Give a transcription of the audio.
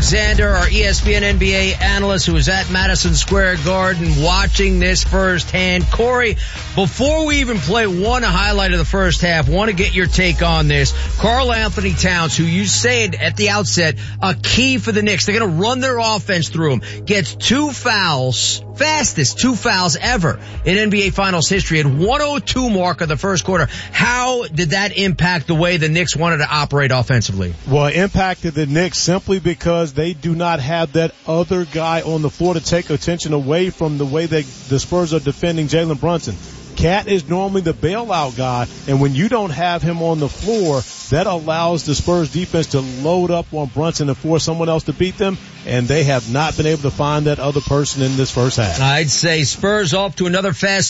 Alexander, our ESPN NBA analyst who was at Madison Square Garden watching this firsthand. Corey, before we even play one highlight of the first half, want to get your take on this. Karl Anthony Towns, who you said at the outset, a key for the Knicks. They're going to run their offense through him. Gets 2 fouls, fastest 2 fouls ever in NBA Finals history at 102 mark of the first quarter. How did that impact the way the Knicks wanted to operate offensively? Well, it impacted the Knicks simply because they do not have that other guy on the floor to take attention away from the way the Spurs are defending Jalen Brunson. Cat is normally the bailout guy, and when you don't have him on the floor, that allows the Spurs defense to load up on Brunson and force someone else to beat them, and they have not been able to find that other person in this first half. I'd say Spurs off to another fast